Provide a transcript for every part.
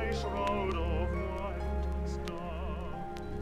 shroud of white star.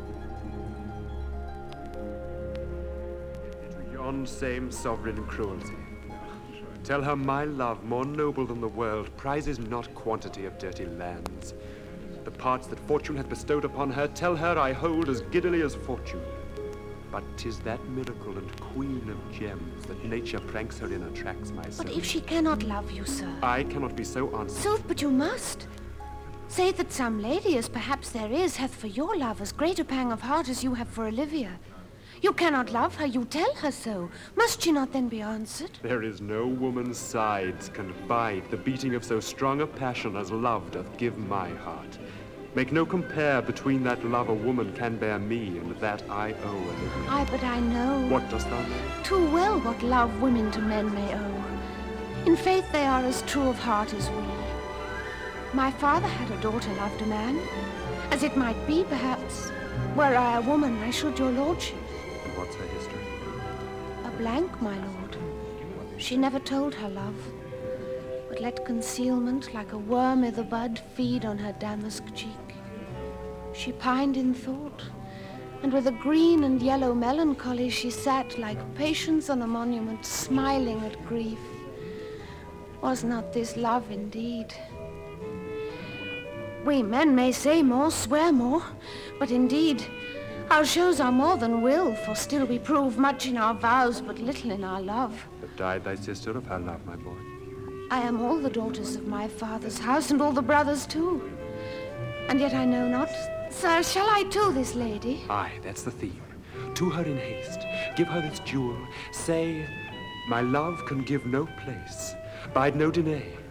To yon same sovereign cruelty. Tell her my love, more noble than the world, prizes not quantity of dirty lands. The parts that fortune hath bestowed upon her, tell her I hold as giddily as fortune. But 'tis that miracle and queen of gems that nature pranks her in attracts my soul. But if she cannot love you, sir? I cannot be so honest. Sooth, but you must. Say that some lady, as perhaps there is, hath for your love as great a pang of heart as you have for Olivia. You cannot love her, you tell her so. Must she not then be answered? There is no woman's sides can bide the beating of so strong a passion as love doth give my heart. Make no compare between that love a woman can bear me and that I owe Olivia. Aye, but I know. What dost thou know? Too well what love women to men may owe. In faith they are as true of heart as we. My father had a daughter loved a man, as it might be, perhaps. Were I a woman, I should your lordship. And what's her history? A blank, my lord. She never told her love, but let concealment, like a worm i' the bud, feed on her damask cheek. She pined in thought, and with a green and yellow melancholy she sat like Patience on a monument, smiling at grief. Was not this love indeed? We men may say more, swear more, but indeed our shows are more than will, for still we prove much in our vows, but little in our love. But died thy sister of her love, my boy? I am all the daughters of my father's house, and all the brothers too. And yet I know not. Sir, shall I to this lady? Aye, that's the theme. To her in haste. Give her this jewel. Say, my love can give no place. Bide no delay.